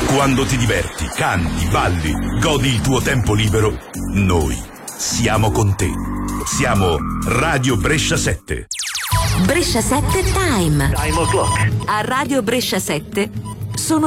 Quando ti diverti, canti, balli, godi il tuo tempo libero, noi siamo con te. Siamo Radio Brescia 7. Brescia 7 Time. Time o'clock. A Radio Brescia 7